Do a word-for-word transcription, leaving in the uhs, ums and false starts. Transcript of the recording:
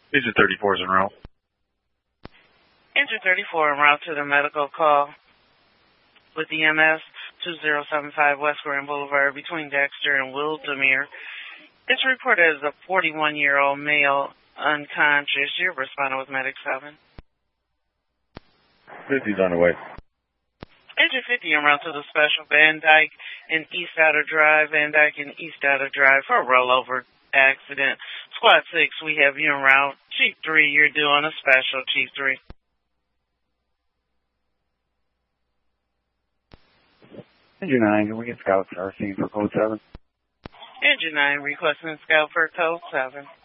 Engine thirty-four is en route. Engine thirty-four en route to the medical call with E M S two zero seven five West Grand Boulevard between Dexter and Wildermere. It's reported as a forty-one-year-old male unconscious. You're responding with Medic seven. fifty's on the way. Engine fifty en route to the special Van Dyke and East Outer Drive, Van Dyke and East Outer Drive for a rollover accident. Squad six, we have you en route. Chief three, you're doing a special, Chief three. Engine nine, can we get scouts to our scene for code seven? Engine nine, requesting scout for code seven.